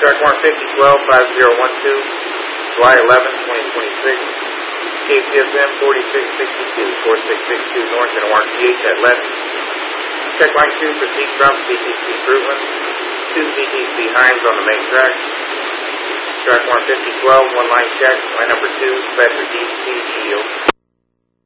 Track mark 5012-5012, July 11, 2026. KCSM 4662, 4662 North and ORTH at Letton. Check line 2, proceed from CTC Fruitland to CTC Hines on the main track. Track mark 5012, one line check, line number 2, fed for deep sea yield.